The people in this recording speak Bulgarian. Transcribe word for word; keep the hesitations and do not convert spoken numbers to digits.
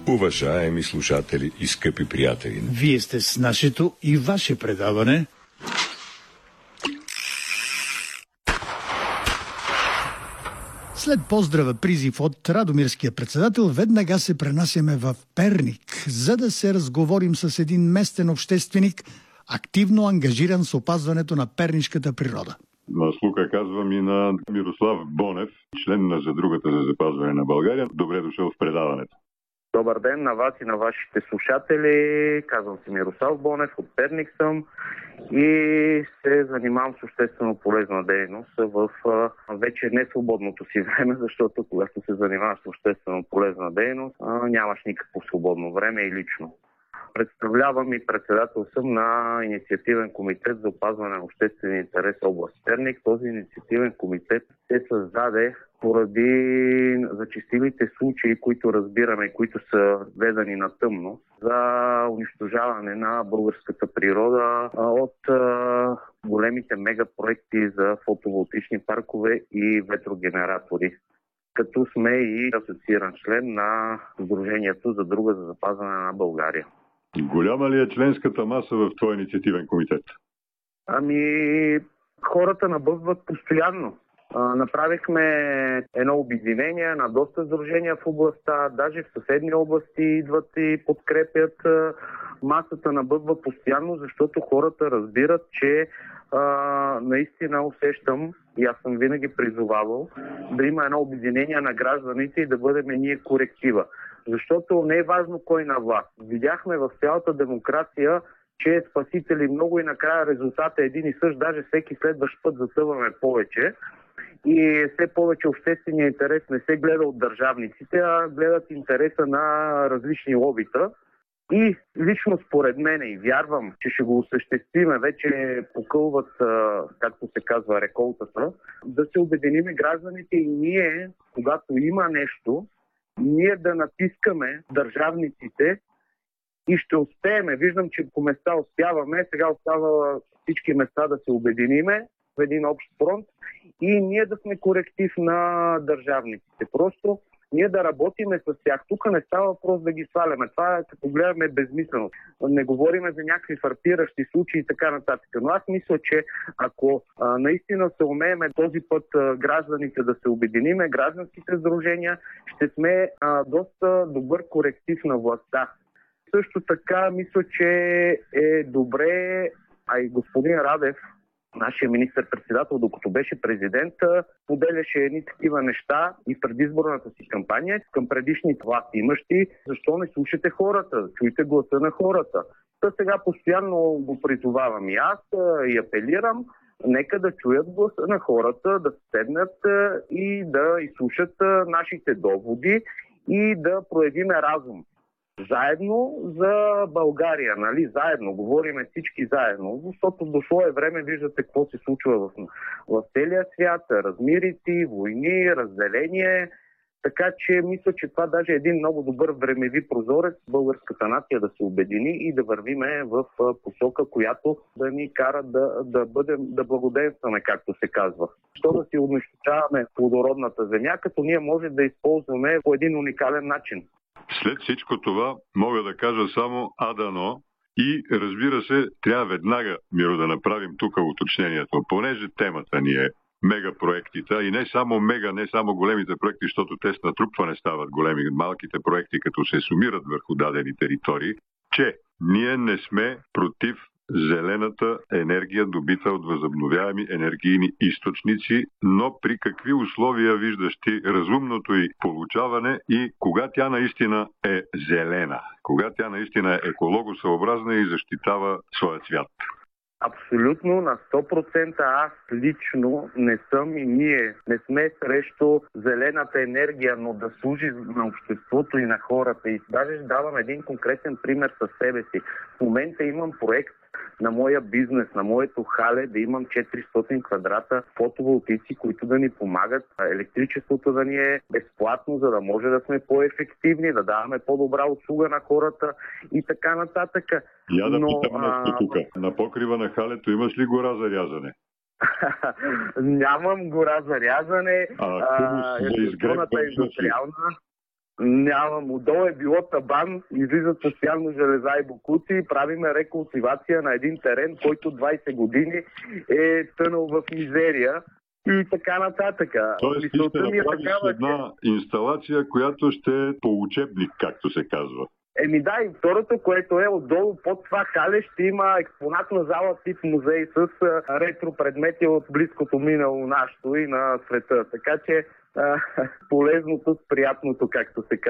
Уважаеми слушатели и скъпи приятели, вие сте с нашето и ваше предаване След поздрава призив от радомирския председател, веднага се пренасяме в Перник, за да се разговорим с един местен общественик, активно ангажиран с опазването на пернишката природа. На слуха казвам и на Мирослав Бонев, член на Задругата за запазване на България. Добре дошъл в предаването. Добър ден на вас и на вашите слушатели. Казвам се Мирослав Бонев, от Перник съм и се занимавам с обществено полезна дейност в вече не свободното си време, защото когато се занимаваш с обществено полезна дейност, нямаш никакво свободно време и лично. Представлявам и председател съм на инициативен комитет за опазване на обществения интерес област Перник. Този инициативен комитет се създаде поради зачестилите случаи, които разбираме и които са ведани на тъмно за унищожаване на българската природа от големите мегапроекти за фотоволтични паркове и ветрогенератори. Като сме и асоцииран член на Сдружението Задруга за запазване на България. Голяма ли е членската маса в твой инициативен комитет? Ами, хората набъбват постоянно. А, направихме едно обединение на доста сдружения в областта, даже в съседни области идват и подкрепят. Масата набъбва постоянно, защото хората разбират, че а, наистина усещам, и аз съм винаги призовавал, да има едно обединение на гражданите и да бъдем ние коректива. Защото не е важно кой на власт. Видяхме в цялата демокрация, че е спасители много и накрая резултатът е един и същ, даже всеки следващ път затъваме повече. И все повече обществения интерес не се гледа от държавниците, а гледат интереса на различни лобита. И лично според мен, и вярвам, че ще го осъществиме, вече покълват, както се казва, реколтата, да се обединиме гражданите и ние, когато има нещо, ние да натискаме държавниците и ще успееме. Виждам, че по места успяваме. Сега остава всички места да се обединиме в един общ фронт и ние да сме коректив на държавниците. Просто ние да работиме с тях. Тук не става въпрос да ги сваляме. Това е, като гледаме, безмислено. Не говориме за някакви фарпиращи случаи и така нататък. Но аз мисля, че ако а, наистина се умееме този път а, гражданите да се обединиме, гражданските сдружения, ще сме а, доста добър коректив на властта. Също така мисля, че е добре, а и господин Радев, нашия министър-председател, докато беше президент, поделяше едни такива неща и в предизборната си кампания към предишните власти имащи. Защо не слушате хората? Чуйте гласа на хората. Та сега постоянно го призовавам и аз и апелирам. Нека да чуят гласа на хората, да седнат и да изслушат нашите доводи и да проявиме разум. Заедно за България, нали? Заедно, говориме всички заедно, защото дошло е време, виждате какво се случва в, в целия свят, размирици, войни, разделение, така че мисля, че това даже е един много добър времеви прозорец българската нация да се обедини и да вървиме в посока, която да ни кара да, да бъдем, да благоденстваме, както се казва. Що да си унищожаваме плодородната земя, като ние може да използваме по един уникален начин. След всичко това мога да кажа само адано и, разбира се, трябва веднага, Миро, да направим тук уточнението, понеже темата ни е мегапроектите, и не само мега, не само големите проекти, защото те с натрупване стават големи, малките проекти, като се сумират върху дадени територии, че ние не сме против зелената енергия, добита от възобновяеми енергийни източници, но при какви условия виждаш ти разумното й получаване и кога тя наистина е зелена, кога тя наистина е екологосъобразна и защитава своя цвят? Абсолютно на сто процента аз лично не съм и ние не сме срещу зелената енергия, но да служи на обществото и на хората. И даже давам един конкретен пример със себе си. В момента имам проект на моя бизнес, на моето хале, да имам четиристотин квадрата фотоволтици, които да ни помагат електричеството да ни е безплатно, за да може да сме по-ефективни, да даваме по-добра услуга на хората и така нататък. Я да Но, питам нещо тук. На покрива на халето имаш ли гора за рязане? Нямам гора за рязане. А, хумус за изгребване е индустриална. Нямам. Отдолу е било табан, излизат постоянно железа и бокуци, правиме рекултивация на един терен, който двайсет години е тънал в мизерия и така нататък. Тоест ти ще ми е направиш такава, една инсталация, която ще е по учебник, както се казва. Еми да, и второто, което е отдолу под това хале, ще има експонатна зала тип музей с а, ретро предмети от близкото минало нашето и на света. Така че а, полезното с приятното, както се казва.